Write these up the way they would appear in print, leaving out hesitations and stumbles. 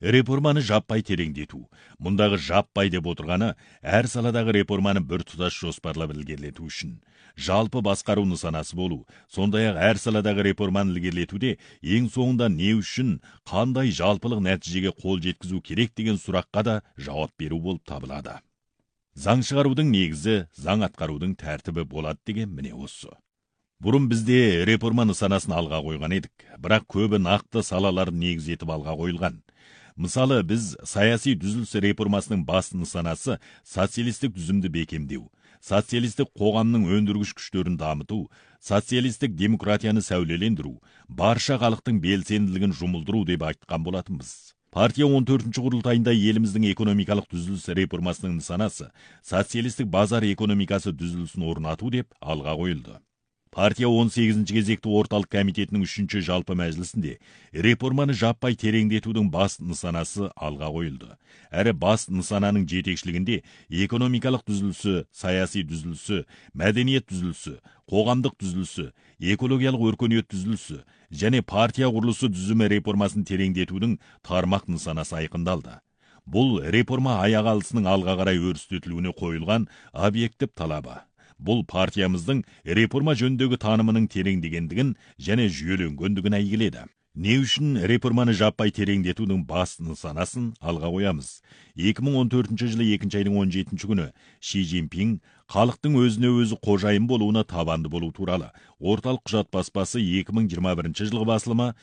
Реформаны жаппай тереңдету. Мұндағы жаппай деп отырғаны, әр саладағы реформаны бір тұтас жоспарлап ілгерілету үшін. Жалпы басқару нысанасы болу, сондай-ақ әр саладағы реформаны ілгерілетуде ең соңында не үшін, қандай жалпылық нәтижеге қол жеткізу керек деген сұраққа да жауап беру болып табылады. Заң шығарудың негізі, заң атқарудың тәртібі болады деген міне осы. Бұрын бізде реформа нысанасын алға қойған едік, бірақ көбі нақты салаларын негіз етіп алға қойылған. Мысалы, біз саяси түзіліс реформасының басты нысанасы социалистік түзімді бекемдеу, социалистік қоғамның өндіргіш күштерін дамыту, социалистік демократияны сәулелендіру, барша халықтың белсенділігін жұмылдыру деп айтқан болатынбыз. Партия 14-ші құрылтайында еліміздің экономикалық түзіліс реформасының нысанасы социалистік базар экономикасы түзілісін орнату деп алға қойылды. Партия 18-ші кезекті орталық комитетінің 3-ші жалпы мәжілісінде реформаны жаппай тереңдетудің бас нысанасы алға қойылды. Әрі бас нысананың жетекшілігінде экономикалық түзілісі, саяси түзілісі, мәдениет түзілісі, қоғамдық түзілісі, экологиялық өркениет түзілісі және партия құрылысы түзімі реформасын тереңдетудің тармақ нысанасы айқындалды. Бұл реформа аяқ алысының алға қарай өрістетілуіне қойылған объектив талабы. Бұл партиямыздың реформа жөніндегі танымының тереңдегендігін және жүйеленгендігін әйгіледі. Не үшін реформаны жаппай тереңдетудің бас нысанасын алға қоямыз? 2014 жылы 2 айдың 17 күні Ши Цзиньпин халықтың өзіне өзі қожайын болуына табанды болу туралы орталық құжат баспасы 2021 жылғы басылымы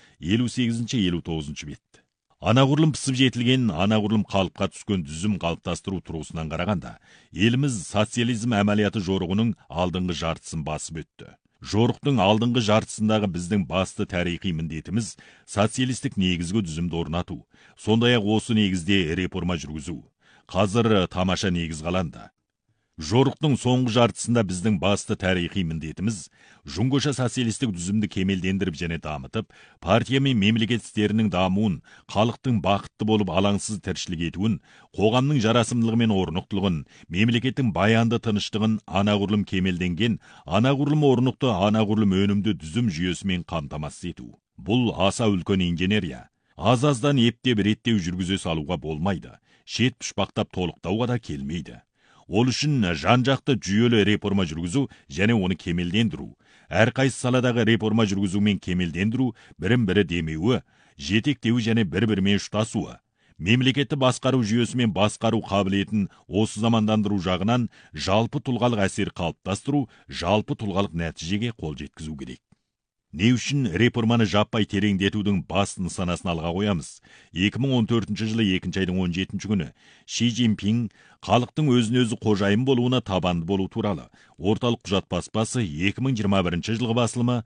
58-59 бет. Анағұрлым пісіп жетілген, анағұрлым қалыпқа түскен түзім қалыптастыру тұрғысынан қарағанда, еліміз социализм әмәлияты жорығының алдыңғы жартысын басып өтті. Жорықтың алдыңғы жартысындағы біздің басты тарихи міндетіміз социалистік негізгі түзімді орнату, сондай-ақ осы негізде реформа жүргізу. Қазір тамаша негіз қаланды. Жорықтың соңғы жартысында біздің басты тарихи міндетіміз жұңғыша социалистік түзімді кемелдендіріп және дамытып, партия мен мемлекет істерінің дамуын, халықтың бақытты болып алаңсыз тіршілік етуін, қоғамның жарасымдылығы мен орнықтылығын, мемлекеттің баянды тыныштығын анағұрлым кемелденген, анағұрлым орнықты, анағұрлым өнімді түзім жүйесімен қамтамасыз ету. Бұл аса үлкен инженерия. Аз-аздан ептеп реттеу жүргізе салуға болмайды. Шет пұшпақтап толықтауға да келмейді. Ол үшін жан-жақты жүйелі реформа жүргізу және оны кемелдендіру. Әрқайсы саладағы реформа жүргізу мен кемелдендіру бірін-бірі демеуі, жетектеуі және бір-бірімен ұштасуы. Мемлекетті басқару жүйесі мен басқару қабілетін осы замандандыру жағынан жалпы тұлғалық әсер қалыптастыру, жалпы тұлғалық нәтижеге қол жеткізу керек. Не үшін реформаны жаппай тереңдетудің бас нысанасын алға қоямыз? 2014 жылы 2 айдың 17 күні Ши Цзиньпин халықтың өзін-өзі қожайын болуына табанды болу туралы орталық құжат баспасы 2021 жылғы басылымы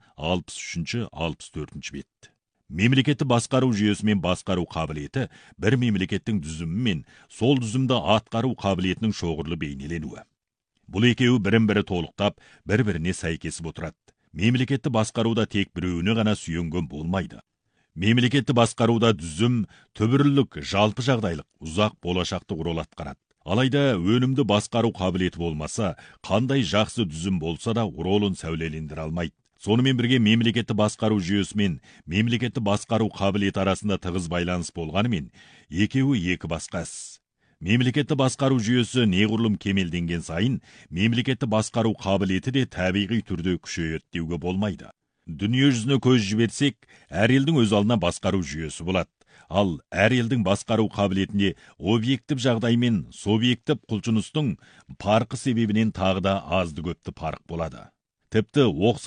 63-64 бет. Мемлекетті басқару жүйесі мен басқару қабілеті бір мемлекеттің түзімі мен сол түзімді атқару қабілетінің шоғырлы бейнеленуі. Бұл екеуі бірін-бірі толықтап, бір-біріне сәйкесіп отырады. Мемлекетті басқаруда тек біреуіне ғана сүйенген болмайды. Мемлекетті басқаруда түзім, түбірлік, жалпы жағдайлық, ұзақ болашақты рөл атқарады. Алайда өнімді басқару қабілеті болмаса, қандай жақсы түзім болса да ролын сәулелендіре алмайды. Сонымен бірге мемлекетті басқару жүйесі мен мемлекетті басқару қабілеті арасында тығыз байланыс болғанымен, екеуі екі басқа іс. Мемлекетті басқару жүйесі неғұрлым кемелденген сайын, мемлекетті басқару қабілеті де табиғи түрде күшейеді деуге болмайды. Дүние жүзіне көз жіберсек, әр елдің өз алдына басқару жүйесі болады. Ал әр елдің басқару қабілетінде объектив жағдай мен субъектив құлшыныстың парқы себебінен тағы да азды көпті парық болады. Тіпті